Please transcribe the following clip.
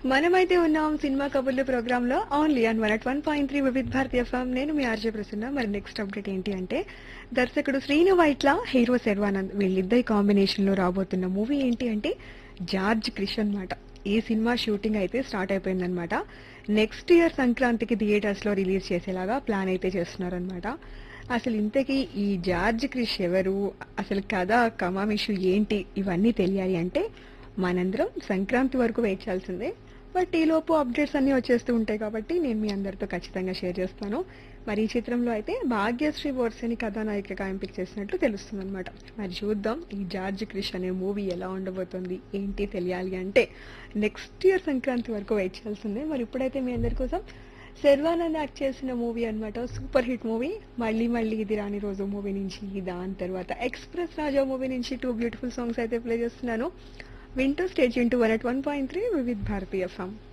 మనమైతే ఉన్నాం సినిమా కబుర్లు ప్రోగ్రామ్ లో only on 101.3 Vividh Bharati FM. నేను మీ ఆర్జే ప్రసన్న. మరి నెక్స్ట్ అప్డేట్ ఏంటి అంటే దర్శకుడు శ్రీను వైట్ల, హీరో శర్వానంద్ వీళ్ళిద్దరి కాంబినేషన్ లో రాబోతున్న మూవీ ఏంటి అంటే జార్జ్ క్రిష్ అన్నమాట. ఈ సినిమా షూటింగ్ అయితే స్టార్ట్ అయిపోయిందనమాట. నెక్స్ట్ ఇయర్ సంక్రాంతికి థియేటర్స్ లో రిలీజ్ చేసేలాగా ప్లాన్ అయితే చేస్తున్నారనమాట. అసలు ఇంతకీ ఈ జార్జ్ క్రిష్ ఎవరు, అసలు కథ కమామిషు ఏంటి, ఇవన్నీ తెలియాలి అంటే మనందరం సంక్రాంతి వరకు వెయిట్ చేయాల్సిందే. బట్ ఈలోపు అప్డేట్స్ అన్ని వచ్చేస్తూ ఉంటాయి కాబట్టి నేను మీ అందరితో ఖచ్చితంగా షేర్ చేస్తాను. మరి ఈ చిత్రంలో అయితే భాగ్యశ్రీ బోర్సేని కథానాయికగా ఎంపిక చేసినట్లు తెలుస్తుంది అనమాట. మరి చూద్దాం ఈ జార్జ్ క్రిష్ అనే మూవీ ఎలా ఉండబోతుంది ఏంటి తెలియాలి అంటే నెక్స్ట్ ఇయర్ సంక్రాంతి వరకు వెయిట్ చేయాల్సిందే. మరి ఇప్పుడైతే మీ అందరి కోసం శర్వానంద్ యాక్ట్ చేసిన మూవీ అన్నమాట, సూపర్ హిట్ మూవీ మళ్ళీ మళ్ళీ ఇది రాని రోజు మూవీ నుంచి, దాని తర్వాత ఎక్స్ప్రెస్ రాజా మూవీ నుంచి 2 బ్యూటిఫుల్ సాంగ్స్ అయితే ప్లే చేస్తున్నాను. వింటూ stage into 101.3 Vividh Bharati FM.